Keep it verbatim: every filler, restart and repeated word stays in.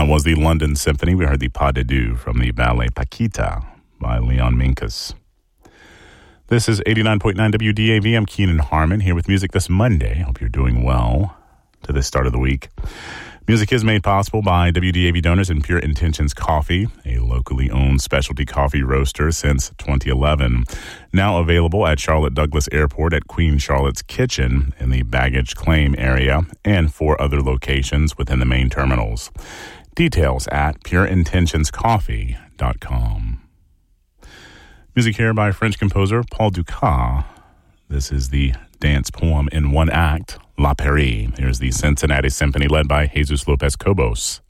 That was the London Symphony. We heard the Pas de Deux from the ballet Paquita by Leon Minkus. This is eighty-nine point nine W D A V. I'm Keenan Harmon here with music this Monday. Hope you're doing well to this start of the week. Music is made possible by W D A V donors and Pure Intentions Coffee, a locally owned specialty coffee roaster since twenty eleven. Now available at Charlotte Douglas Airport at Queen Charlotte's Kitchen in the baggage claim area and four other locations within the main terminals. Details at pure intentions coffee dot com. Music here by French composer Paul Dukas. This is the dance poem in one act, La Paris. Here's the Cincinnati Symphony led by Jesus Lopez Cobos.